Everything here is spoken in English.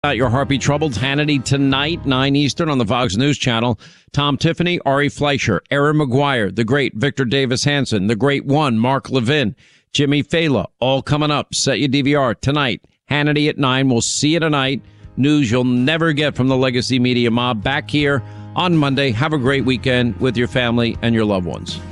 Out your heartbeat troubles. Hannity tonight, 9 Eastern on the Fox News Channel. Tom Tiffany, Ari Fleischer, Aaron McGuire, the great Victor Davis Hanson, the great one, Mark Levin, Jimmy Fallon, all coming up. Set your DVR tonight. Hannity at 9. We'll see you tonight. News you'll never get from the legacy media mob. Back here on Monday. Have a great weekend with your family and your loved ones.